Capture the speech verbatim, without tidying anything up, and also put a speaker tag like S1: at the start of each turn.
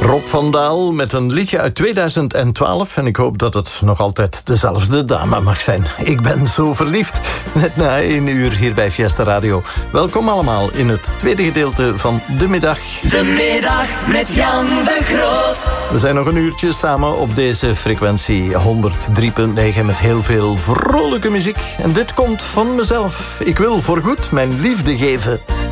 S1: Rob van Daal met een liedje uit tweeduizend twaalf. En ik hoop dat het nog altijd dezelfde dame mag zijn. Ik ben zo verliefd. Net na één uur hier bij Fiesta Radio. Welkom allemaal in het tweede gedeelte van De Middag.
S2: De Middag met Jan de Groot.
S1: We zijn nog een uurtje samen op deze frequentie honderd drie punt negen... met heel veel vrolijke muziek. En dit komt van mezelf. Ik wil voorgoed mijn liefde geven.